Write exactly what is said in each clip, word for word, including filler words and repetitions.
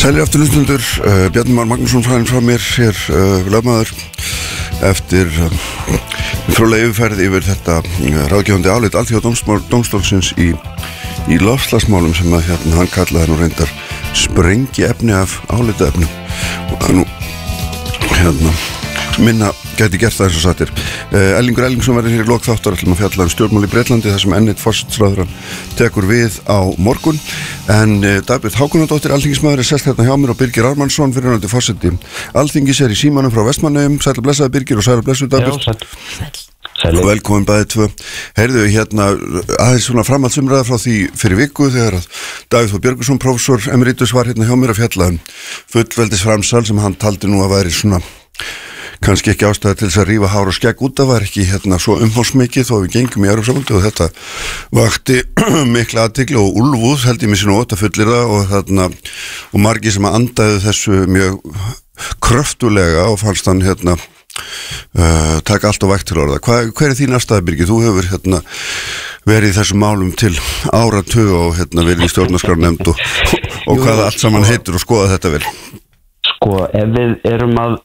Sælir aftur hlustundur, uh, Bjarni Már Magnússon fræðin frá mér hér, uh, lögmaður eftir uh, fróðlega yfirferð yfir þetta uh, ráðgefandi álit Alþjóðadómstólsins í, í loftslagsmálum sem að hérna hann kallaði nú reyndar sprengiefni af álitaefnum og nú hérna minna gæti gert það eins og sattir. Uh, Ellingur Ellingsson verður hér í lok þáttar ætlum að fjalla um stjórnmál í Bretlandi þar sem ennið forsætisráðherrann tekur við á morgun en uh, Dagbjört Hákonardóttir alþingismaður er sest hérna hjá mér og Birgir Ármannsson fyrrverandi forseti Alþingis er í símanum frá Vestmannaeyjum. Sæll blessaði Birgir og sæll blessuð Dagbjört. Já, sæll. Og velkomin bæði tvö. Heyrðu hérna aðeins svona framhaldsumræða frá því fyrir viku þegar að Davíð Þór Björgvinsson prófessor emeritus var hérna hjá mér að fjalla um fullveldisframsal sem hann taldi nú að væri svona kannski ekki ástæða til þess að rífa hár og skegg út af var ekki hérna svo umfómsmikið þó við gengum í Evrópusambandið og þetta vakti mikla athygli og úlfúð held ég mér sín og óta fullir það og þarna og margir sem að andaðu þessu mjög kröftulega og fannst hann hérna uh, taka allt og vægt til orða. Hva, hver er þín afstæða Birgir? Þú hefur hérna verið í þessum málum til áratug og hérna verið í stjórnarskrárnefnd og, og hvað allt saman heitur og skoða þetta vel. Sko, ef við erum að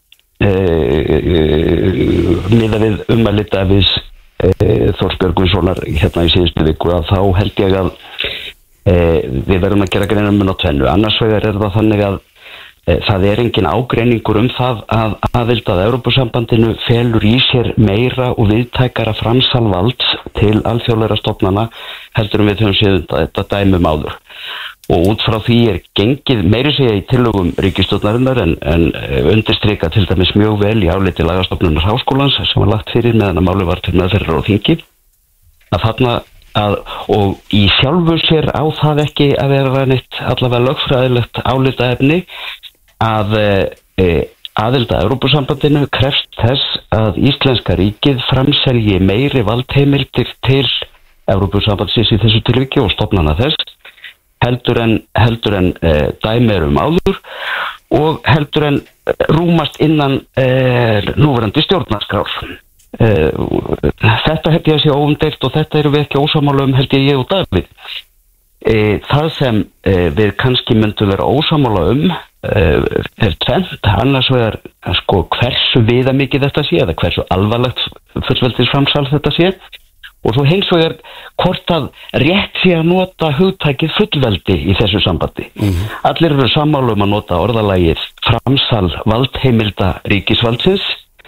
miða við umælita við Þórs Björgvinssonar hérna í síðustu viku að þá held ég að e, við verðum að gera greinarmun á tvennu. Annars vegar er það þannig að e, það er engin ágreiningur um það að aðild að Evrópusambandinu felur í sér meira og viðtækara framsal valds til alþjóðlegra stofnana heldur um við höfum séð þetta dæmum áður. Og út frá því er gengið meiri segja í tillögum ríkisstjórnarinnar en, en undirstrika til dæmis mjög vel í áliti Lagastofnunar Háskólans sem var lagt fyrir meðan að máli var til meðferðar á þingi að þarna að, og í sjálfu sér á það ekki að vera neitt allavega lögfræðilegt álitaefni að e, aðild að Evrópusambandinu krefst þess að íslenska ríkið framselji meiri valdheimildir til Evrópusambandsins í þessu tilviki og stofnana þess heldur en, heldur en e, dæmi er um áður og heldur en rúmast innan e, núverandi stjórnarskrár. E, þetta held ég að sé óumdeilt og þetta eru við ekki ósammála um held ég ég og Davíð. E, það sem e, við kannski myndum vera ósammála um e, er tvennt, annars vegar sko hversu viðamikið þetta sé eða hversu alvarlegt fullveldisframsal þetta sé og svo hins vegar hvort að rétt sé að nota hugtækið fullveldi í þessu sambandi. Mm-hmm. Allir eru sammála um að nota orðalagið framsal valdheimilda ríkisvaldsins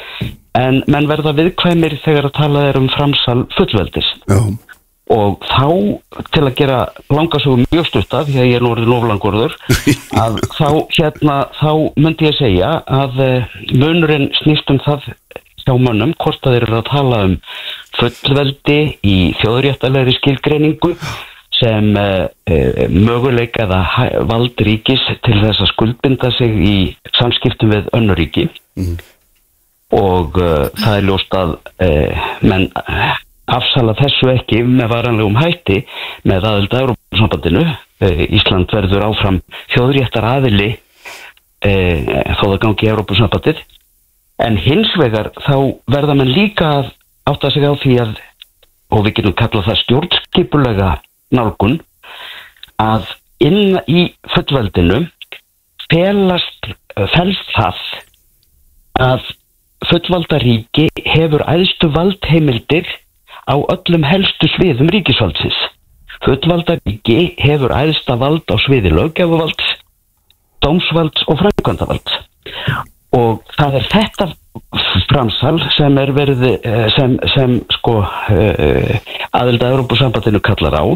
en menn verða viðkvæmir þegar að tala er um framsal fullveldis. Já. Og þá til að gera langasögu mjög stutta því að ég er nú orðinn oflangorður að þá hérna þá myndi ég segja að munurinn snýst um það hjá mönnum hvort að þeir eru að tala um fullveldi í þjóðréttalegri skilgreiningu sem uh, möguleika eða vald ríkis til þess að skuldbinda sig í samskiptum við önnur ríki mm. og uh, það er ljóst að uh, menn afsala þessu ekki með varanlegum hætti með aðild að Evrópusambandinu. uh, Ísland verður áfram þjóðréttar aðili uh, þó það gangi í Evrópusambandið en hins vegar þá verða menn líka að átta sig á því að, og við getum kallað það stjórnskipulega nálgun, að inn í fullveldinu felast, felst það að fullvalda ríki hefur æðstu valdheimildir á öllum helstu sviðum ríkisvaldsins. Fullvalda ríki hefur æðsta vald á sviði löggjafarvalds, dómsvalds og framkvæmdavalds. Og það er þetta framsal sem er verið sem, sem sko aðild að Evrópusambandinu kallar á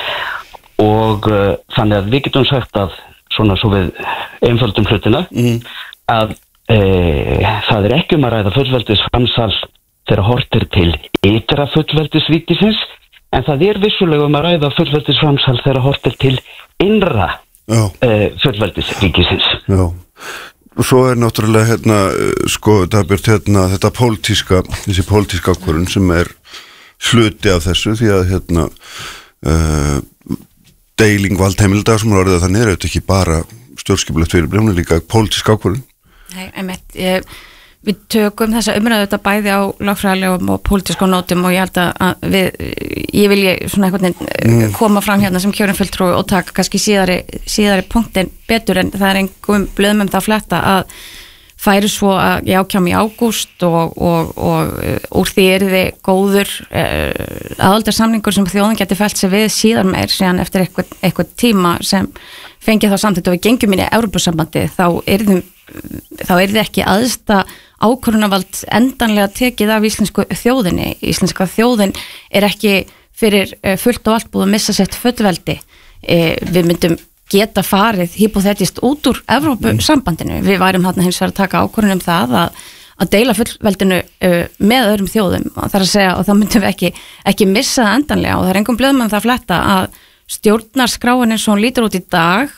og uh, þannig að við getum sagt að svona svo við einföldum hlutina mm. að uh, það er ekki um að ræða fullveldisframsal þegar hortir til ytra fullveldisríkisins en það er vissulega um að ræða fullveldisframsal þegar hortir til innra uh, fullveldisríkisins. Já. Og svo er náttúrulega hérna, sko, Dagbjört, hérna, þetta pólitíska, þessi pólitíska ákvörðun sem er hluti af þessu því að hérna uh, deiling valdheimilda sem er orðið að þannig er þetta ekki bara stjórnskipulegt fyrirbrigði, hún er líka pólitíska ákvörðun. Nei, einmitt, ég við tökum þessa umræðu þetta bæði á lögfræðilegum og pólitískum nótum og ég held að við, ég vilji svona einhvern veginn mm. koma fram hérna sem kjörinn fulltrúi og taka kannski síðari, síðari punktin betur en það er einhverjum blöðum um það að fletta að færi svo að ég ákjám í ágúst og, og, og úr því er þið góður uh, aðaldarsamningur sem þjóðin geti fælt sig við síðan meir síðan eftir eitthvað, eitthvað tíma sem fengið þá samtidig og við gengjum inn í Evrópusambandi þá er þið þá er þið ekki aðsta ákvörðunarvald endanlega tekið af íslensku þjóðinni. Íslenska þjóðin er ekki fyrir fullt og allt búið að missa sitt fullveldi. Við myndum geta farið hypotetist út úr Evrópusambandinu. Við værum þarna hins vegar að taka ákvörðun um það að, að deila fullveldinu með öðrum þjóðum og það er að segja og þá myndum við ekki, ekki missa það endanlega og það er engum blöðum um það að fletta að stjórnarskráin eins og hún lítur út í dag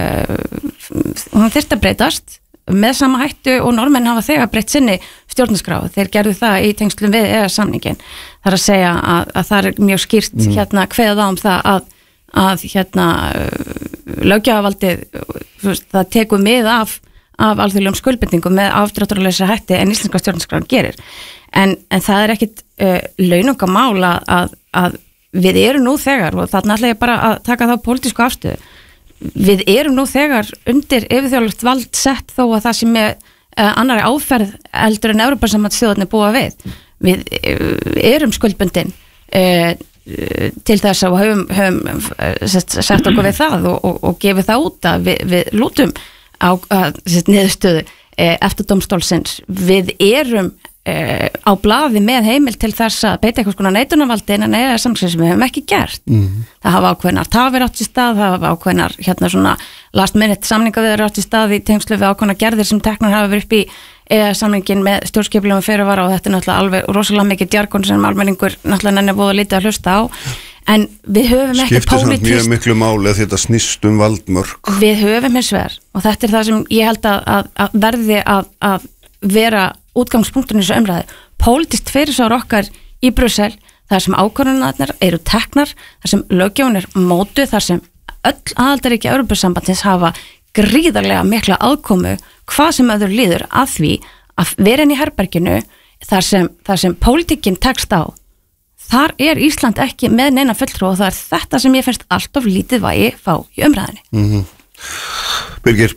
uh, hún þyrfti að breytast með sama hættu og normenn hafa þegar breytt sinni stjórnarskrá, þeir gerðu það í tengslum við E E S-samningin. Það er að segja að, að það er mjög skýrt mm. hérna kveðið á um það að, að hérna löggjafavaldið það tekur mið af, af alþjóðlegum skuldbindingum með afdráttarlausa hætti en íslenska stjórnarskráin gerir. En, en það er ekkit uh, launungamál að, að, að við erum nú þegar og þarna ætla ég bara að taka þá pólitísku afstöðu. Við erum nú þegar undir yfirþjóðlegt vald sett þó að það sem er uh, annari áferð eldur en Evrópusambandsþjóðirnir búa við. Við uh, erum skuldbundin uh, til þess að höfum, höfum sett, sett okkur við það og, og, og gefið það út að við, við lútum á uh, sett, niðurstöðu uh, eftir dómstólsins. Við erum Uh, á blaði með heimil til þess að beita eitthvað skona neitunarvaldi en eða samsins sem við hefum ekki gert. Mm. Það hafa ákveðnar tafir átt í stað, það hafa ákveðnar hérna svona last minute samningaviður átt í stað í tengslu við ákveðnar gerðir sem teknar hafa verið upp í eða samningin með stjórnskipulegum fyrirvara og þetta er náttúrulega alveg rosalega mikið djargon sem almenningur náttúrulega nenni búið að lítið að hlusta á en við höfum ekki skiptir samt mjög miklu máli að þetta snýst um valdmörk. Við höfum hins vegar og þetta er það sem ég held að, að, að verði að, að vera útgangspunkturinn í þessu umræðu. Pólitískt fyrirsvar okkar í Brussel, þar sem ákvörðunarnar eru teknar, þar sem löggjöfin er mótuð, þar sem öll aðildarríki Evrópusambandsins hafa gríðarlega mikla aðkomu hvað sem öðru líður að því að vera inn í herberginu þar sem, þar sem pólitíkin tekst á. Þar er Ísland ekki með neina fulltrú og það er þetta sem ég finnst alltof lítið vægi fá í umræðinni. Mm-hmm. Birgir?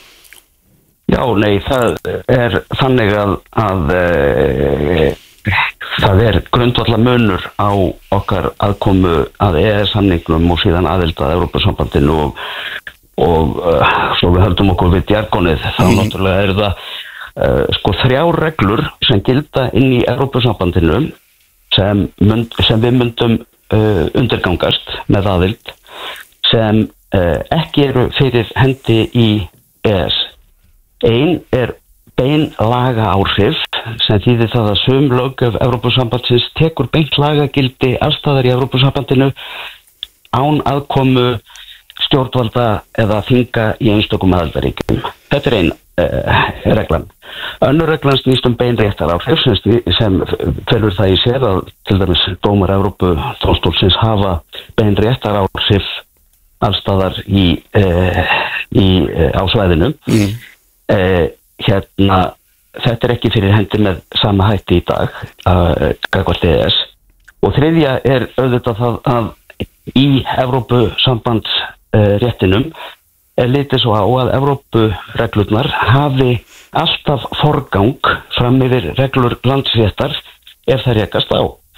Já, nei, það er þannig að, að e, það er grundvallar munur á okkar aðkomu að E E S-samningnum og síðan aðild að Evrópusambandinu og, og uh, svo við höldum okkur við djargonið, þá mm. náttúrulega er það uh, sko þrjár reglur sem gilda inn í Evrópusambandinu sem, mynd, sem við myndum uh, undirgangast með aðild sem uh, ekki eru fyrir hendi í E E S. Ein er bein laga áhrif sem þýðir það að sum löggjöf Evrópusambandsins tekur beint lagagildi allstaðar í Evrópusambandinu án aðkomu stjórnvalda eða þinga í einstökum aðildarríkjum. Þetta er ein uh, reglan. Önnur reglan snýst um bein réttar áhrif sem, sem felur það í sér að til dæmis dómar Evrópudómstólsins hafa bein réttar áhrif allstaðar í, uh, í, uh, á svæðinu. Mm. Uh, hérna, þetta er ekki fyrir hendi með sama hætti í dag uh, gagnvart E E S og þriðja er auðvitað það að í Evrópusambands uh, réttinum er litið svo á að Evrópureglurnar hafi alltaf forgang fram yfir reglur landsréttar ef það rekast á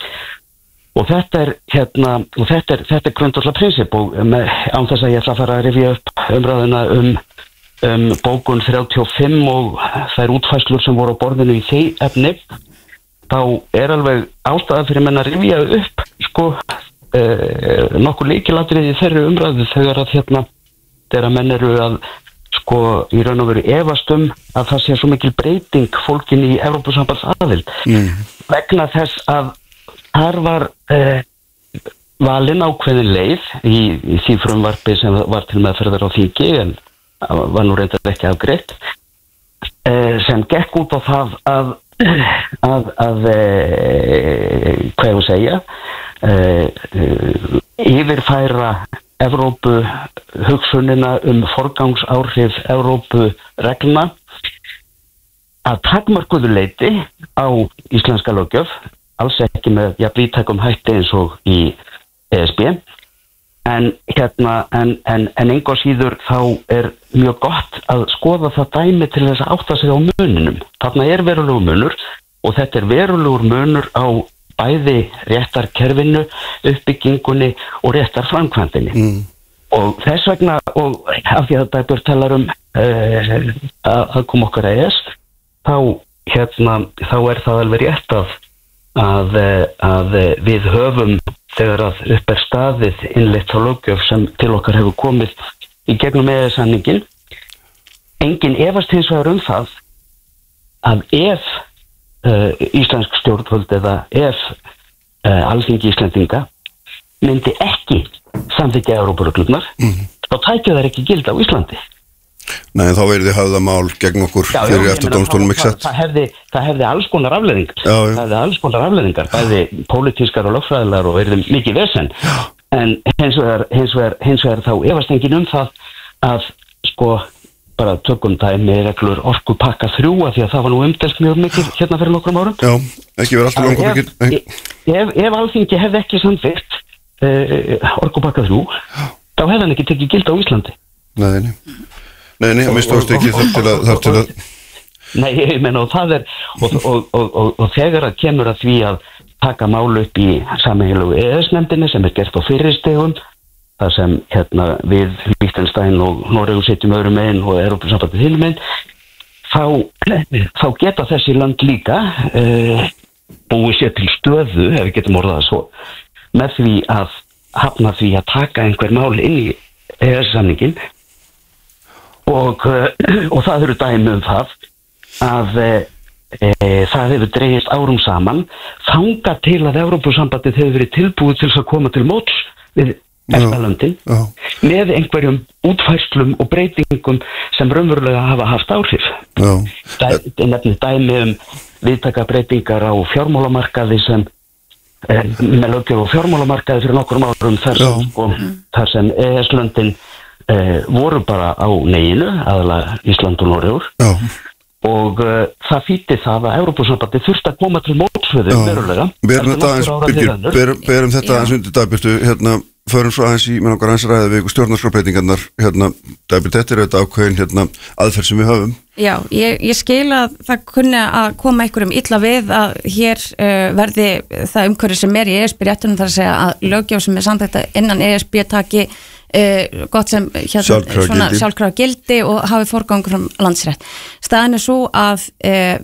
og þetta er hérna og þetta er, þetta er grundvallar prinsip og með, án þess að ég ætla að fara að rifja upp umræðuna um um bókun þrjátíu og fimm og þær útfærslur sem voru á borðinu í því efni, þá er alveg ástæða fyrir menn að rifja upp sko eh, nokkur lykilatriði í þeirri umræðu þegar að hérna þegar menn eru að sko í raun og veru efast um að það sé svo mikil breyting fólkin í Evrópusambands aðild mm. vegna þess að þar var eh, valin ákveðin leið í, í því frumvarpi sem var til meðferðar á þingi en var nú reyndar ekki afgreitt eh, sem gekk út á það að að, að eh, hvað ég að segja eh, yfirfæra Evrópu hugsunina um forgangsáhrif Evrópu reglna að takmarkuðu leyti á íslenska löggjöf, alls ekki með ja, víðtækum hætti eins og í E S B, en hérna en, en, en engu síður þá er mjög gott að skoða það dæmi til þess að átta sig á muninum. Þarna er verulegur munur og þetta er verulegur munur á bæði réttarkerfinu, uppbyggingunni og réttarframkvæmdinni. Mm. Og þess vegna, og af því að Dagbjörg talar um uh, að koma okkar að E S, þá, hérna, þá er það alveg rétt að, að, að við höfum þegar að upp er staðið innleitt á löggjöf sem til okkar hefur komið í gegnum E S samningin. Engin efast hins vegar um það að ef uh, íslensk stjórnvöld eða ef uh, Alþingi Íslendinga myndi ekki samþykkja Evrópureglurnar, mm. þá tækja þær ekki gild á Íslandi. Nei, þá verði höfða mál gegn okkur já, fyrir eftir dómstólum ekki sett. Það hefði, það hefði alls konar afleiðingar. Já, já. Það hefði alls konar afleiðingar, bæði pólitískar og lögfræðilegar og verði mikið vesen. Já. En hins vegar, hins vegar, hins vegar þá efast enginn um það að sko bara tökum dæmi reglur orkupakka þrjú að því að það var nú umdelt mjög mikið hérna fyrir nokkrum árum. Já, ekki verið alltaf langt mikið. Ef, ef, ef Alþingi hefði ekki samþykkt uh, orkupakka þrjú, þá hefði hann ekki tekið gild á Íslandi. Nei, nei. Nei, nei, að mistóðast ekki þar til að, þar til að... Nei, ég menna og það er, og, og, og, og, og þegar að kemur að því að taka mál upp í sameiginlegu E E S-nefndinni sem er gert á fyrirstigum, þar sem hérna við Liechtenstein og Noregur sitjum öðrum megin og Evrópusambandið hinum megin, þá, þá geta þessi land líka uh, búið sér til stöðu, ef við getum orðað það svo, með því að hafna því að taka einhver mál inn í E E S-samningin. Og, og það eru dæmi um það að e, e, það hefur dregist árum saman þangað til að Evrópusambandið hefur verið tilbúið til að koma til móts við EFTA-löndin með einhverjum útfærslum og breytingum sem raunverulega hafa haft áhrif. Dæ, nefnir dæmi um viðtaka breytingar á fjármálamarkaði sem e, með löggjöf á fjármálamarkaði fyrir nokkrum árum þar sem, og, þar sem E E S-löndin Uh, voru bara á neginu aðalega Ísland og Noregur og uh, það þýddi það að Evrópusambandið þurfti að koma til mótsveðu verulega. Berum þetta aðeins, Birgir, berum, berum þetta aðeins undir Dagbjörtu, hérna, förum svo aðeins í, með okkar aðeins ræða við ykkur stjórnarskrárbreytingarnar, hérna, Dagbjörtu, þetta er þetta ákveðin, hérna, aðferð sem við höfum. Já, ég, ég skil að það kunni að koma einhverjum illa við að hér uh, verði það umhverju sem er í E S B-réttunum þar að segja að löggjöf sem er samþætta innan E S B taki Uh, gott sem hérna, sjálfkrafa gildi og hafi forgangur frá landsrétt. Staðan er svo að uh,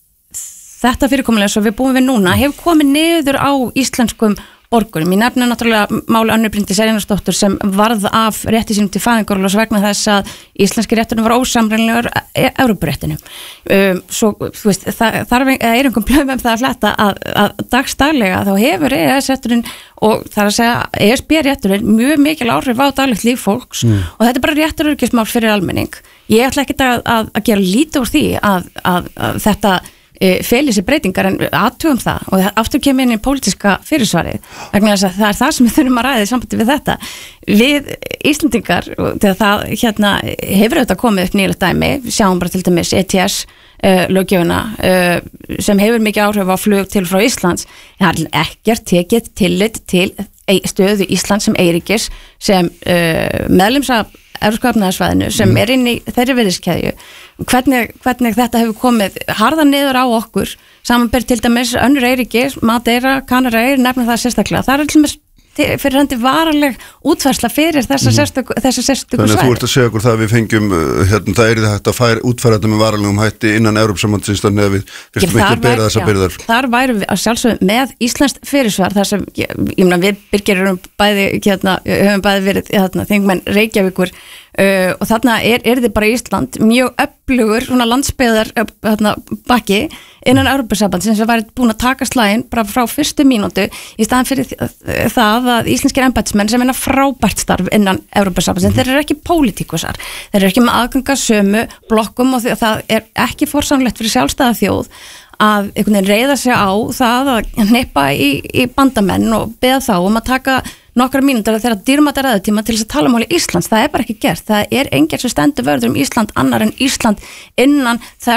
þetta fyrirkomulega svo við búum við núna hefur komið niður á íslenskum borgurum. Ég nefna náttúrulega máli Önnu Bryndísar Einarsdóttur sem varð af rétti sínum til fæðingarorlofs vegna þess að íslenski rétturinn var ósamrýmanlegur Evrópuréttinum. Um, svo, þú veist, það, það er einhverjum blöðum um það að fletta að, að dagstaglega þá hefur E E S-rétturinn og það er að segja E S B-rétturinn mjög mikil áhrif á daglegt líf fólks mm. og þetta er bara réttaröryggismál fyrir almenning. Ég ætla ekki að, að, að gera lítið úr því að, að, að þetta feli sér breytingar en aðtugum það og aftur kemur inn í pólitíska fyrirsvarið vegna þess að það er það sem við þurfum að ræða í sambandi við þetta. Við Íslendingar, þegar það hérna hefur auðvitað komið upp nýlegt dæmi, sjáum bara til dæmis E T S uh, löggjöfuna uh, sem hefur mikið áhrif á flug til frá Íslands, það er ekkert tekið tillit til stöðu Íslands sem eiríkis sem uh, meðlims af Evrópska efnahagssvæðinu sem mm. er inn í þeirri virðiskeðju. Hvernig, hvernig þetta hefur komið harða niður á okkur samanber til dæmis önnur eyríki, Madeira, Kanaríeyjar, nefnum það sérstaklega. Það er alltaf fyrir hendi varanleg útfærsla fyrir þessa sérstöku, þessa sérstöku svæði. Þannig að þú ert að segja okkur það að við fengjum hérna, það er þetta að færa útfæra þetta með varanlegum hætti innan Evrópssambandsins þannig að við fyrstum ekki að bera þessa byrðar. Þar værum við að sjálfsögum með íslenskt fyrirsvar þar sem, ég, ég meina við Birgir erum bæði, hérna, höfum bæði verið hérna, þingmenn Reykjavíkur Uh, og þarna er, er þið bara Ísland mjög öflugur svona landsbyggðar hérna, bakki innan Evrópusambandsins sem væri búin að taka slaginn bara frá fyrstu mínútu í staðan fyrir það að íslenskir embættismenn sem vinna frábært starf innan Evrópusambandsins, mm. þeir eru ekki pólitíkusar, þeir eru ekki með aðganga sömu blokkum og það er ekki forsannlegt fyrir sjálfstæða þjóð að einhvern veginn reiða sig á það að hnippa í, í bandamenn og beða þá um að taka nokkra mínútur þegar dýrmæta ræðutíma til þess að tala máli Íslands, það er bara ekki gert, það er enginn sem stendur vörður um Ísland annar en Ísland innan þess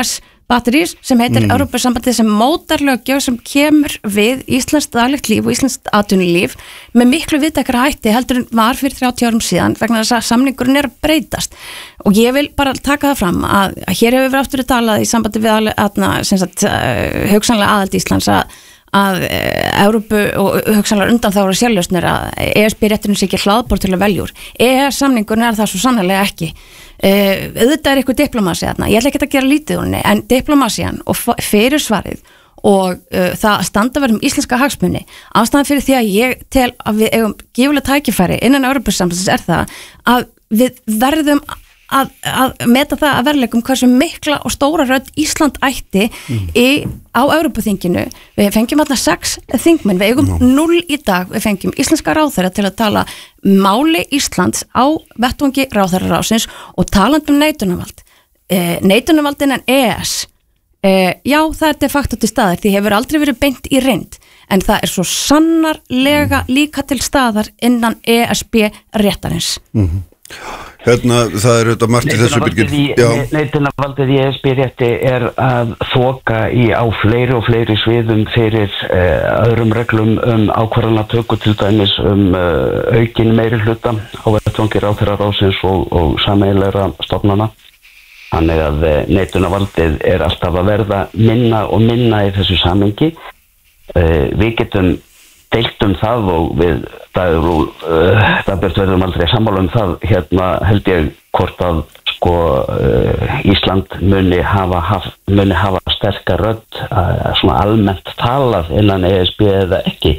batterís sem heitir mm. Evrópusambandið sem mótar löggjöf sem kemur við íslenskt daglegt líf og íslenskt atvinnulíf með miklu viðtækara hætti heldur en var fyrir þrjátíu árum síðan vegna þess að samningurinn er að breytast og ég vil bara taka það fram að, að hér hefur við aftur talað í sambandi við að, sagt, hugsanlega aðald Íslands að að Evrópu og hugsanlega undan þá eru sjálflausnir að E S B-rétturinn sé ekki hlaðbor til að veljúr. E E S-samningurinn er það svo sannarlega ekki. Uh, auðvitað er eitthvað diplomasi þarna, ég ætla ekki að gera lítið úr henni, en diplomasian og fyrir svarið og uh, það að standa verðum íslenska hagsmuni, ástæðan fyrir því að ég tel að við eigum gífulega tækifæri innan Evrópusambandsins er það að við verðum Að, að meta það að verðleikum hversu mikla og stóra rödd Ísland ætti mm. í, á Evrópuþinginu. Við fengjum alltaf sex þingmenn, við eigum no. null í dag, við fengjum íslenska ráðherra til að tala máli Íslands á vettvangi ráðherraráðsins og talandi um neitunarvald. Eh, neitunarvaldin en E E S, eh, já það er de facto til staðar, því hefur aldrei verið beint í reynd, en það er svo sannarlega mm. líka til staðar innan E S B-réttarins. Mhm. Hérna, það er auðvitað margt í þessu byrgin. Neitunarvaldið í E S B-rétti er að þoka í á fleiri og fleiri sviðum fyrir uh, öðrum reglum um ákvarðanatöku til dæmis um uh, aukin meiri hluta á vettvangi ráðherraráðsins og, og sameiginlegra stofnana. Þannig að uh, neitunarvaldið er alltaf að verða minna og minna í þessu samhengi. Uh, við getum deilt um það og við það er uh, það best verðum aldrei sammála um það hérna held ég hvort að sko uh, Ísland muni hafa, haf, muni hafa sterkar rödd uh, svona almennt talað innan E S B eða ekki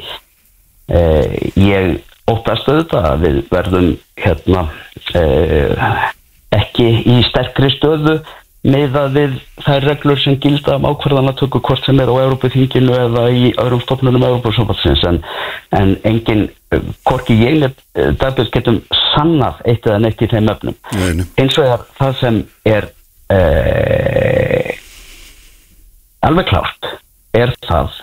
uh, ég óttast auðvitað að við verðum hérna uh, ekki í sterkri stöðu miðað við þær reglur sem gilda um ákvarðanatöku hvort sem er á Evrópuþinginu eða í öðrum stofnunum Evrópusambandsins en, en engin, hvorki ég nefn getum sannað eitt eða neitt í þeim efnum. Nei. Eins og er það sem er eh, alveg klárt er það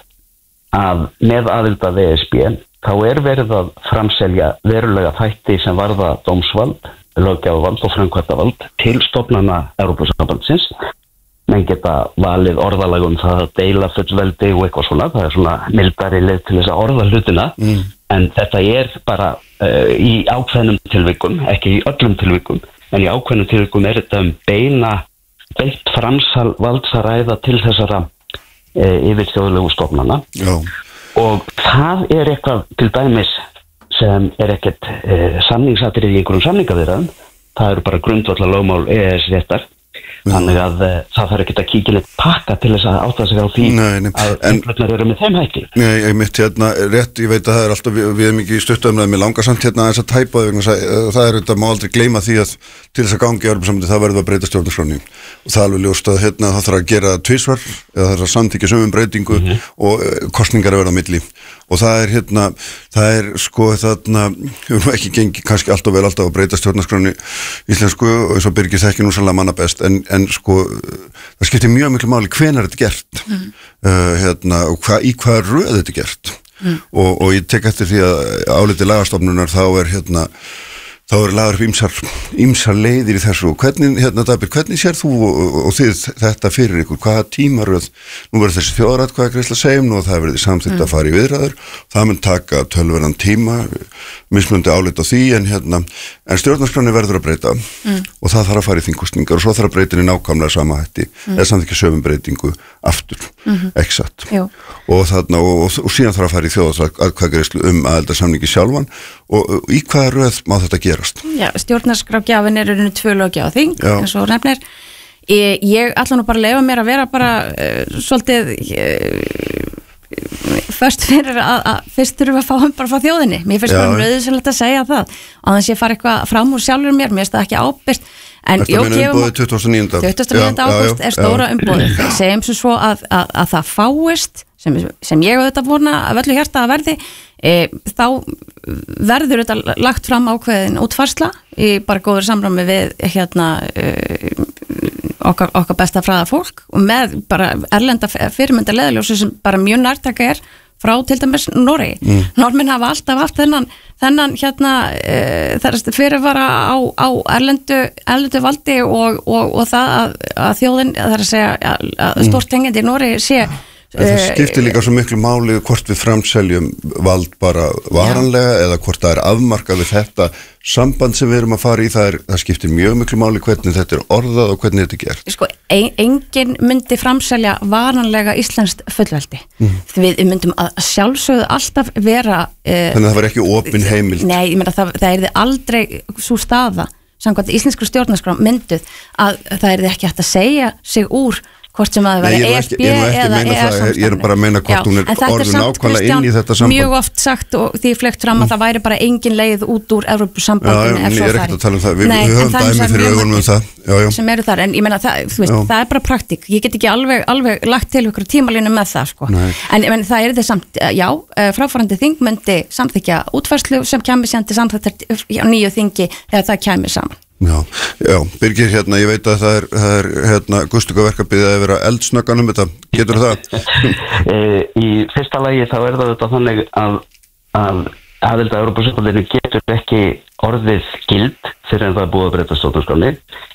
að með aðild að E S B þá er verið að framselja verulega þætti sem varða dómsvald löggjafavald og framkvæmdavald til stofnana Evrópusambandsins. Menn geta valið orðalag um það að deila fullveldi og eitthvað svona, það er svona mildari leið til þess að orða hlutina, mm. en þetta er bara uh, í ákveðnum tilvikum, ekki í öllum tilvikum, en í ákveðnum tilvikum er þetta um beina, beint framsal valdsaræða til þessara uh, yfirþjóðlegu stofnana. Já. Og það er eitthvað til dæmis sem er ekkert eh, samningsatrið í einhverjum samningaviðræðum, það eru bara grundvallar lögmál E E S-réttar, þannig að uh, það þarf ekkert að kíkja neitt pakka til þess að átta sig á því nei, nei. að einhverjum eru með þeim hætti. Nei, ég mitt hérna rétt, ég veit að það er alltaf, við, við erum ekki í stuttumræðum með langasamt hérna þess að tæpa þau, það er þetta má aldrei gleyma því að til þess að gangi í Evrópusambandið það verður að breyta stjórnarskránni og það er alveg ljóst að hérna það þarf að gera tvisvar eða það þarf að samþykkja sömum breytingu mm -hmm. og uh, kosningar að verða á milli og það er hérna, það er sko þarna, við erum ekki gengið kannski alltaf vel alltaf að breyta stjórnarskránni íslensku og eins og Birgir þekki nú sannlega manna best en, en sko það skiptir mjög miklu máli hvenær þetta er gert mm. uh, hérna og hva, í hvaða röð þetta er gert mm. og, og ég tek eftir því að áliti lagastofnunar þá er hérna þá eru lagður upp ýmsar, ýmsar leiðir í þessu og hvernig, hérna Dabir, hvernig sér þú og, og þið þetta fyrir ykkur, hvaða tímaröð, nú verður þessi þjóðaratkvæðagreiðsla segjum nú og það verður samþykkt mm. að fara í viðræður, það mun taka tölverðan tíma, mismunandi álit á því en hérna, en stjórnarskráni verður að breyta mm. og það þarf að fara í þingkosningar og svo þarf að breyta henni nákvæmlega sama hætti, mm. eða samþykkja sömum breytingu aftur, mm -hmm. exakt og þarna, og, og, og síðan þarf að fara í þjóðaratkvæðagreiðslu um aðildarsamningi sjálfan og, og í hvaða röð má þetta gera? Já, stjórnarskrágjafin er rauninu tvö löggjafa þing, eins og nefnir ég, ég ætla nú bara að leyfa mér að vera bara uh, svolítið uh, först fyrir að, að fyrst þurfum að fá hann bara frá þjóðinni mér finnst bara nöðsynlegt að segja það að þess að ég fara eitthvað fram úr sjálfur mér mér finnst það ekki ábyrgt en jú, gefum tuttugasta og níunda ágúst er stóra umbóðið segjum sem svo að, að, að það fáist sem, sem ég auðvitað vona að öllu hjarta að verði e, þá verður þetta lagt fram ákveðin útfarsla í bara góður samræmi við hérna e, okkar, okkar besta fræða fólk og með bara erlenda fyrirmynda leðaljósi sem bara mjög nærtaka er frá til dæmis Noregi. Mm. Normenn hafa alltaf haft þennan, þennan hérna e, þar fyrirvara á, á erlendu, erlendu valdi og, og, og það að, að þjóðin, það er að segja að, að stórt tengjandi í Noregi sé En það skiptir líka svo miklu máli hvort við framseljum vald bara varanlega Já. Eða hvort það er afmarkað við þetta samband sem við erum að fara í, það, er, það skiptir mjög miklu máli hvernig þetta er orðað og hvernig þetta er gert. Sko, ein, engin myndi framselja varanlega íslenskt fullveldi. Mm. Við myndum að sjálfsögðu alltaf vera... Uh, Þannig að það var ekki opin heimild. Nei, ég meina það, það er aldrei svo staða, samkvæmt íslensku stjórnarskrá mynduð, að það er ekki hægt að segja sig úr hvort sem að það væri E S B eða E E S-samstæðinu. Ég er bara að meina hvort hún er orðin nákvæmlega inn í þetta samband. Mjög oft sagt og því flögt fram að það væri bara engin leið út úr Evrópusambandinu ef svo færi. Já, ég er ekkert að tala um það. Við, við höfum dæmi fyrir augunum um það. Já, já. Sem eru þar, en ég meina það, þú veist, það er bara praktík. Ég get ekki alveg, alveg lagt til ykkur tímalínu með það, sko. Nei. En ég meina það er þetta samt, já, fráfarandi þing myndi samþykja útfærslu sem kæmi síðan til samþykktar á nýju þingi þegar það kæmi saman. Já, já, Birgir, hérna, ég veit að það er, það er hérna, gustugaverkabið að vera eldsnöggan um þetta, getur það? Í fyrsta lagi þá er það þetta þannig að, að aðild að Evrópusambandinu getur ekki orðið gild fyrir en það er búið að breyta stjórnarskránni.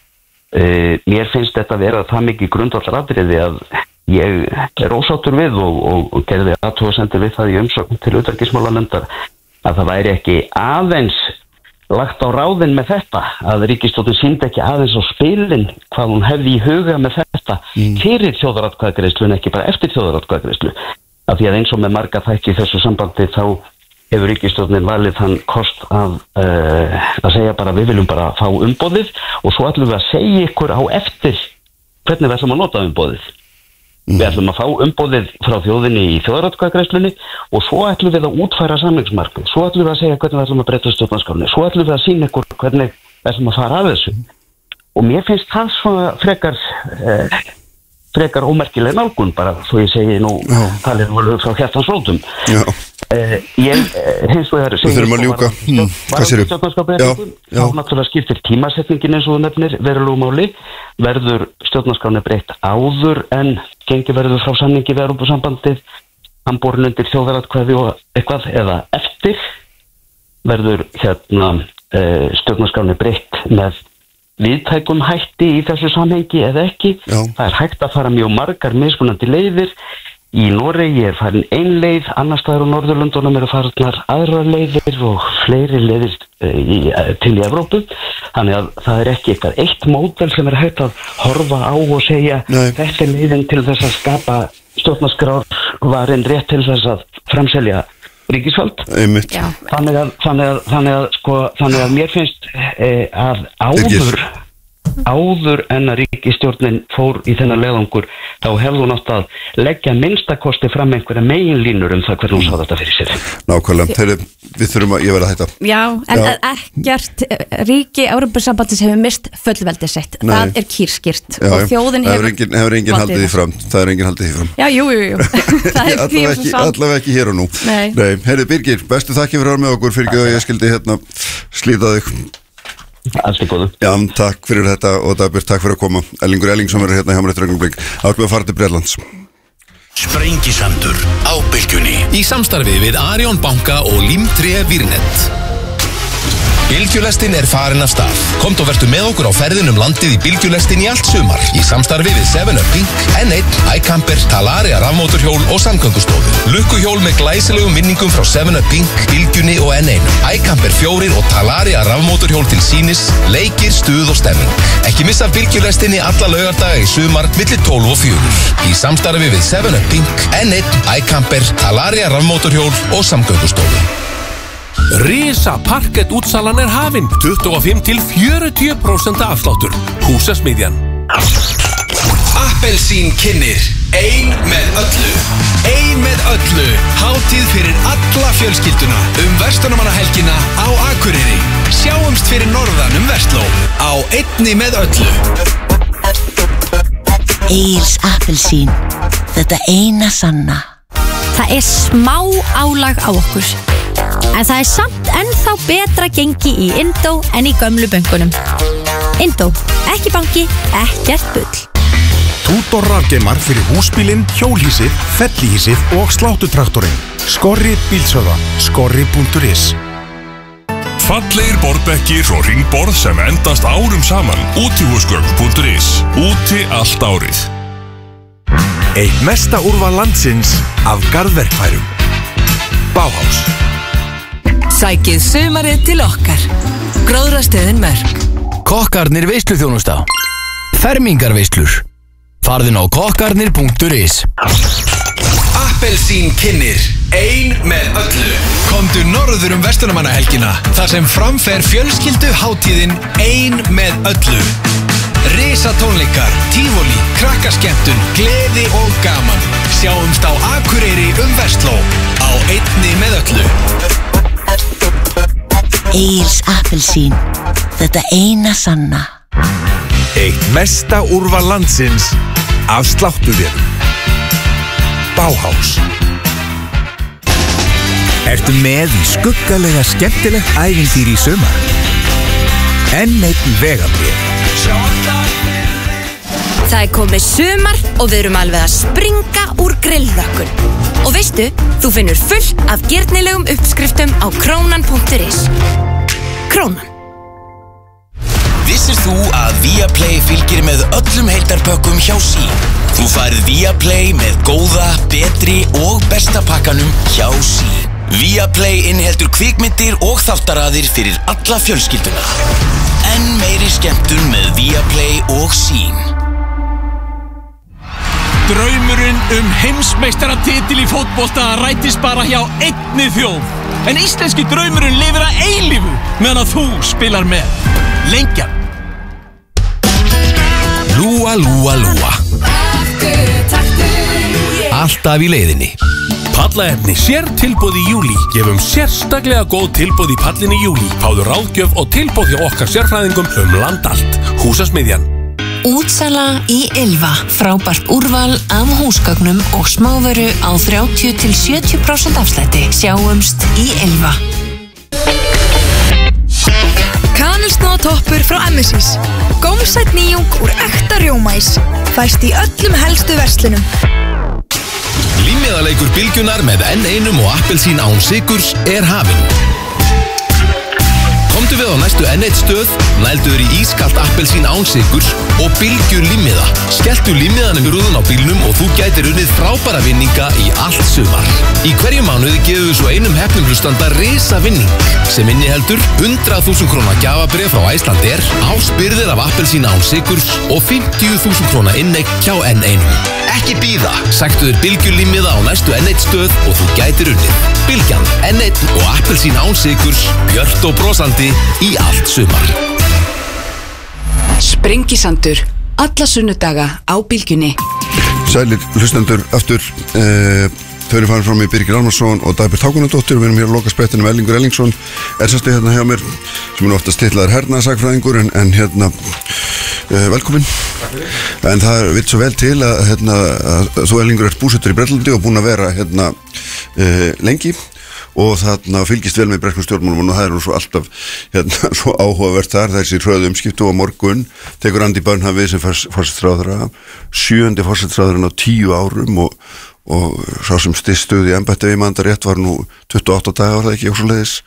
Mér finnst þetta vera það mikið grundvallaratriði að ég er ósáttur við og, og, og gerði athugasemdir við það í umsögn til utanríkismálanefndar að það væri ekki aðeins lagt á ráðin með þetta, að ríkisstjórnin sýndi ekki aðeins á spilin hvað hún hefði í huga með þetta mm. fyrir þjóðaratkvæðagreiðslu en ekki bara eftir þjóðaratkvæðagreiðslu. Af því að eins og með marga þætti í þessu sambandi þá hefur ríkisstjórnin valið þann kost að, uh, að segja bara við viljum bara fá umboðið og svo ætlum við að segja ykkur á eftir hvernig við ætlum að nota umboðið. Mm. Við ætlum að fá umboðið frá þjóðinni í þjóðaratkvæðagreiðslunni og svo ætlum við að útfæra samningsmarkmið, svo ætlum við að segja hvernig við ætlum að breyta stjórnarskránni, svo ætlum við að sýna ykkur hvernig við ætlum að fara að þessu. Og mér finnst það svona frekar, eh, frekar ómerkileg nálgun bara, svo ég segi nú talið volið frá hjartans rótum. Já. Eh, ég hins vegar við þurfum að ljúka hmm. hvað sér upp? Þá náttúrulega skiptir tímasetningin eins og þú nefnir verulegu máli, verður stjórnarskráni breytt áður en gengi verður frá samningi við Evrópusambandið, hann borin undir þjóðaratkvæði og eitthvað eða eftir verður hérna eh, stjórnarskráni breytt með viðtækum hætti í þessu samhengi eða ekki. Já. Það er hægt að fara mjög margar mismunandi leiðir. Í Noregi er farin ein leið, annars staðar á Norðurlöndunum eru farnar aðrar leiðir og fleiri leiðir í, til í Evrópu. Þannig að það er ekki eitthvað eitt módel sem er hægt að horfa á og segja Nei. Þetta er leiðin til þess að skapa stjórnarskrárvarinn rétt til þess að framselja ríkisvald. Þannig að, þannig að, þannig að, sko, þannig að mér finnst eh, að áður áður en að ríkisstjórnin fór í þennan leiðangur þá hefði hún átt að leggja minnstakosti fram einhverja meginlínur um það hvernig hún sá þetta fyrir sér. Nákvæmlega, þeir, við þurfum að, ég verða að hætta. Já, en Já. ekkert ríki Evrópusambandis hefur mist fullveldi sitt. Nei. Það er kýrskýrt og þjóðin hefur... Það hefur enginn haldið því fram. Það er enginn haldið því fram. Já, jú, jú, jú. Það er því ekki, allavega ekki hér og nú. Nei. Nei. Heyrðu Birgir, bestu þakki fyrir að vera með okkur fyrir að ég skildi hérna slíta þig. Allt er góðu. Já, takk fyrir þetta og Dagbjörn, takk fyrir að koma. Ellingur Ellingsson verður hérna hjá mér eftir augnablik. Átt með að fara til Bretlands. Sprengisandur á Bylgjunni í samstarfi við Arion banka og Limtré Vírnet. Bylgjulestin er farin af stað. Komdu og vertu með okkur á ferðin um landið í Bylgjulestin í allt sumar. Í samstarfi við seven up Pink, N eitt, iCamper, Talaria rafmótorhjól og Samgöngustofu. Lukkuhjól með glæsilegum vinningum frá seven up Pink, Bylgjunni og N eitt. iCamper fjórir og Talaria rafmótorhjól til sínis, leikir, stuð og stemming. Ekki missa Bylgjulestinni alla laugardaga í sumar milli tólf og fjögur. Í samstarfi við seven up Pink, N eitt, iCamper, Talaria rafmótorhjól og Samgöngustofu. Risa parkett útsalan er hafin, tuttugu og fimm til fjörutíu prósent afsláttur. Húsasmiðjan. Appelsín kynnir ein með öllu. Ein með öllu. Hátíð fyrir alla fjölskylduna um verslunarmannahelgina á Akureyri. Sjáumst fyrir norðan um Versló á einni með öllu. Egils appelsín. Þetta eina sanna. Það er smá álag á okkur. En það er samt ennþá betra gengi í Indó en í gömlu bönkunum. Indó, ekki banki, ekkert bull. Tútor rafgeimar fyrir húsbílinn, hjólhýsið, fellihýsið og sláttutraktorinn. Skorri bílsöða, skorri punktur is. Fallegir borðbekkir og hringborð sem endast árum saman. Útihúsgögn punktur is. Úti allt árið. Eitt mesta úrval landsins af garðverkfærum. Bauhaus. Sækið sumarið til okkar. Gróðrastöðin Mörk. Kokkarnir veisluþjónusta. Fermingarveislur. Farðin á kokkarnir punktur is. Appelsín kynnir. Ein með öllu. Komdu norður um verslunarmannahelgina. Þar sem framfer fjölskyldu hátíðin Ein með öllu. Risatónleikar, tífóli, krakkaskemmtun, gleði og gaman. Sjáumst á Akureyri um Vestló. Á einni með öllu. Egils appelsín. Þetta eina sanna. Eitt mesta úrval landsins af sláttuvérum. Bauhaus. Ertu með í skuggalega skemmtilegt ævintýri í sumar? Enn einn vegabréf. Það er komið sumar og við erum alveg að springa úr grillrökkun. Og veistu, þú finnur fullt af girnilegum uppskriftum á krónan punktur is. Krónan. Vissir þú að Viaplay fylgir með öllum heildarpökkum hjá Sín? Þú færð Viaplay með góða, betri og besta pakkanum hjá Sín. Viaplay inniheldur kvikmyndir og þáttaraðir fyrir alla fjölskylduna. Enn meiri skemmtun með Viaplay og Sín. Draumurinn um heimsmeistaratitil í fótbolta rætist bara hjá einni þjóð. En íslenski draumurinn lifir að eilífu meðan að þú spilar með. Lengjan. Lúa, lúa, lúa. Alltaf í leiðinni. Pallaefni sér tilboð í júlí. Gefum sérstaklega góð tilboð í pallin í júlí. Fáðu ráðgjöf og tilboð hjá okkar sérfræðingum um land allt. Húsasmiðjan. Útsala í Ylva. Frábært úrval af húsgögnum og smávöru á þrjátíu til sjötíu prósent afslætti. Sjáumst í Ylva. Kanilsnúðatoppur frá M S Is. Gómsætt nýjung úr ekta rjómaís. Fæst í öllum helstu verslunum. Límmiðaleikur Bylgjunar með enn einum og appelsín án sykurs er hafinn. Komdu við á næstu enn eitt stöð, nælduður í ískalt appelsín án sykurs og Bylgjur límmiða. Skelltu límmiðanum í rúðun á bílnum og þú gætir unnið frábæra vinninga í allt sumar. Í hverju mánuði gefum við svo einum heppnum hlustanda risa vinning sem inniheldur hundrað þúsund króna gjafabréf frá Icelandair, áspyrðir af appelsín án sykurs og fimmtíu þúsund króna inneign hjá enn einum. Ekki bíða, sæktu þér Bylgjur límmiða á næstu enn eitt stöð og þú gætir unnið. Bylgjan, enn einn og appelsín án sykurs, björt og brosandi í allt sumar. Sprengisandur. Alla sunnudaga á Bylgjunni. Sælir hlustendur aftur. uh, Þau eru farin frá mig Birgir Almarsson og Dagbjörn Hákonardóttir. Við erum hér á lokasprettinum. Erlingur Ellingsson er sérstu hérna hjá mér sem er oftast titlaður hernaðarsakfræðingur en, en hérna uh, velkomin. En það vill svo vel til að, hérna, að þú Erlingur ert búsettur í Bretlandi og búin að vera hérna uh, lengi og þarna fylgist vel með breskum stjórnmálum og það er nú svo alltaf hérna svo áhugavert þar þessi hröðu umskiptu og morgun tekur Andy Burnham við sem forsætisráðherra, sjöundi forsætisráðherrann á tíu árum og, og sá sem stystuði í embætti ef ég man það rétt var nú tuttugu og átta daga var það ekki og svo leiðis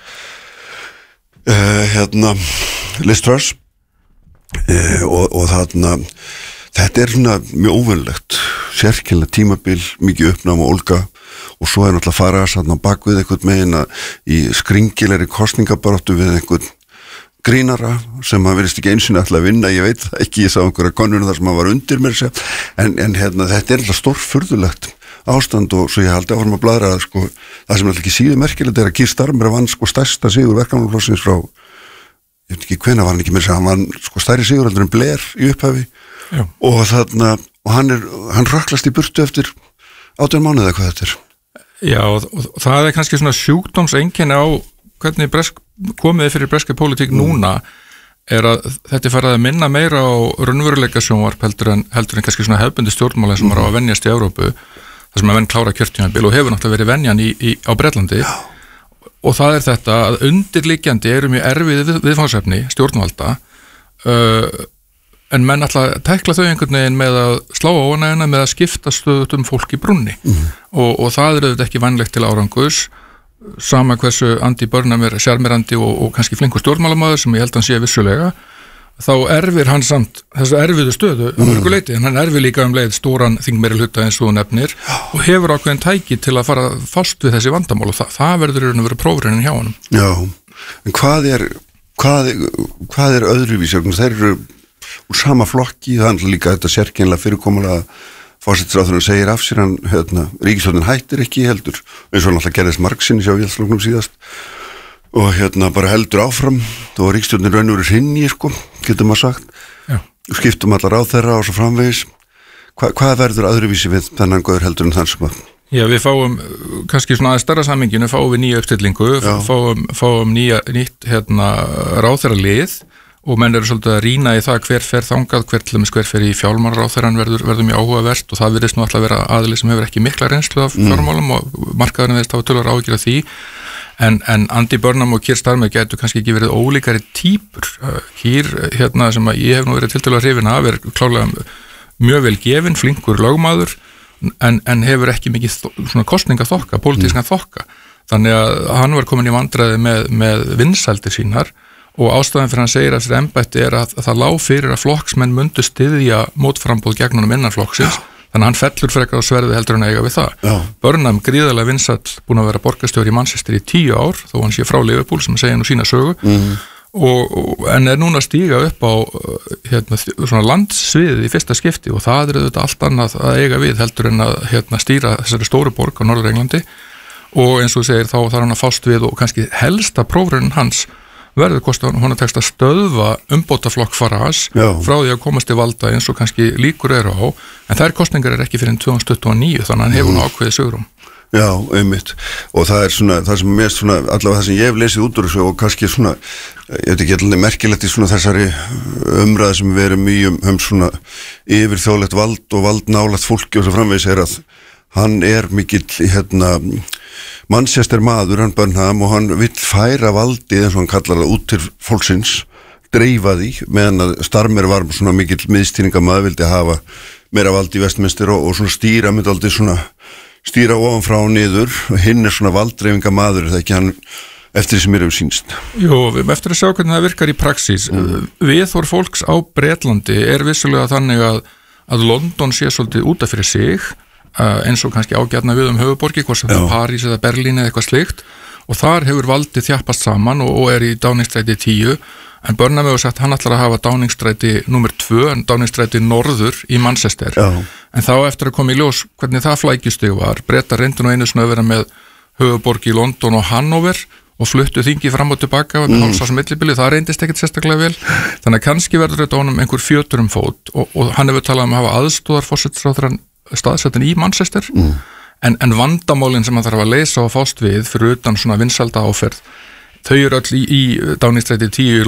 uh, hérna Liz Truss uh, og, og þarna þetta er svona mjög óvenlegt sérkynlega tímabil, mikið uppnám og ólga og svo er náttúrulega fara sann á bakvið einhvern megin í skringilegri kostningabaráttu við einhvern grínara sem hann verðist ekki einsinni alltaf að vinna, ég veit það ekki, ég sá einhverja konuna þar sem hann var undir mér sér, en, en hérna, þetta er alltaf stórfurðulegt ástand og svo ég haldi áfram að bladra að sko, það sem alltaf ekki síður merkilegt er að Keir Starmer vann sko stærsta sigur verkamannaflokksins frá, ég veit ekki hvenær var hann ekki með þess að hann vann sko stærri sigur heldur en Blair í upphafi Já. og þarna, og hann er, hann röklast í burtu eftir átján mánuði eða hvað þetta er. Já, og, og það er kannski svona sjúkdómseinkenni á hvernig bresk, komiði fyrir breska pólitík mm. núna er að þetta er farið að minna meira á raunveruleika sjónvarp heldur en, heldur en kannski svona hefbundi stjórnmála sem mm. er á að venjast í Evrópu þar sem að venn klára kjörtímabil og hefur náttúrulega verið venjan í, í, á Bretlandi Já. Og það er þetta að undirliggjandi eru mjög erfið við, viðfangsefni stjórnvalda uh, en menn alltaf tækla þau einhvern veginn með að slá á hana með að skipta stöðut um fólk í brunni mm. og, og það er auðvitað ekki vænlegt til árangus sama hversu Andy Burnham er sjarmerandi og, og kannski flinkur stjórnmálamaður sem ég held að hann sé vissulega þá erfir hann samt þessu erfiðu stöðu um mörgu leyti, en hann erfir líka um leið stóran þingmeiri hluta eins og þú nefnir og hefur ákveðin tæki til að fara fást við þessi vandamál og það, það verður að vera prófurinn hjá honum. Já, en hvað er hvað er, hvað er öðruvísi? Þeir eru úr sama flokki, það er líka þetta sérkennilega fyrirkomulega forsætisráðherrann segir af sér, hann hérna, ríkisstjórnin hættir ekki heldur, eins og náttúrulega gerðist margsinnis á Íhaldsflokknum síðast og hérna bara heldur áfram og ríkisstjórnin raun og veru hrinni, sko, getur maður sagt. Já. Skiptum allar á þeirra og svo framvegis. Hva, hvað verður öðruvísi við þennan góður heldur en þann sem að? Já, við fáum kannski svona aðeins stærra saminginu, fáum við nýja uppstillingu, fáum, fáum nýja, nýtt hérna, ráðherra lið og menn eru svolítið að rýna í það hver fer þangað, hver til dæmis hver fer í fjármálaráðherrann verður, verður mjög áhugavert og það virðist nú alltaf vera aðili sem hefur ekki mikla reynslu af fjármálum mm. og markaðurinn veist hafa tölur áhyggjur af því en, en Andy Burnham og Keir Starmer getur kannski ekki verið ólíkari típur. Keir, hérna sem að ég hef nú verið tiltölulega hrifinn af, er klálega mjög vel gefinn, flinkur lögmaður en, en hefur ekki mikið svona kosningaþokka, pólitískan mm. þokka þannig að hann var komin í vandræði með, með vinsældir sínar og ástæðan fyrir hann segir að þessi embætti er að, að það lá fyrir að flokksmenn myndu styðja mótframboð gegn honum innan flokksins þannig að hann fellur frekar á sverði heldur en að eiga við það. Já. Burnham gríðarlega vinsæll búin að vera borgarstjóri í Manchester í tíu ár þó hann sé frá Liverpool sem segja nú sína sögu mm. og, og, en er núna að stíga upp á hérna, svona landsviðið í fyrsta skipti og það er auðvitað allt annað að eiga við heldur en að hérna, stýra þessari stóru borg á Norður-Englandi og eins og segir þá þarf hann að fást við og kannski helsta prófraunin hans verður kosta hún að tekst að stöðva umbótaflokk Farage frá því að komast til valda eins og kannski líkur eru á en þær kostningar er ekki fyrir tvö þúsund tuttugu og níu þannig að hann hefur nú ákveðið sögurum. Já, einmitt og það er svona, það sem mest svona allavega það sem ég hef lesið út úr þessu og kannski svona ég veit ekki alveg merkilegt í svona þessari umræði sem við erum í um, um svona yfir þjóðlegt vald og valdnálegt fólki og svo framvegis er að hann er mikill hérna Manchester maður, hann Burnham og hann vill færa valdið eins og hann kallar það út til fólksins, dreifa því meðan að Starmer var svona mikill miðstýringamaður, vildi hafa meira vald í Westminster og, og svona stýra myndi aldrei svona stýra ofanfrá og niður og hinn er svona valddreifingamaður, það er ekki hann eftir því sem mér hefur sýnst. Jú, eftir að sjá hvernig það virkar í praxís mm. viðhorf fólks á Bretlandi er vissulega þannig að, að London sé svolítið út af fyrir sig Uh, eins og kannski ágjarna við um höfuborgi hvort sem það er París eða Berlín eða eitthvað slikt og þar hefur valdið þjappast saman og, og er í Downingstræti tíu en Burnham hefur sagt hann ætlar að hafa Downingstræti númer tvö en Downingstræti norður í Manchester Já. En þá eftir að koma í ljós hvernig það flækjustig var Bretar reyndu nú einu svona að vera með höfuborgi í London og Hannover og fluttu þingi fram og tilbaka með mm. hálfsás millibili, það reyndist ekkert sérstaklega vel þannig að kannski verður þetta honum einhver fjötur um fót og, og hann hefur talað um að hafa aðstóðar forsætisráðherrann staðsettin í Manchester mm. en, en vandamálin sem hann þarf að leysa og fást við fyrir utan svona vinsælda áferð þau eru öll í, í Downingstræti tíu í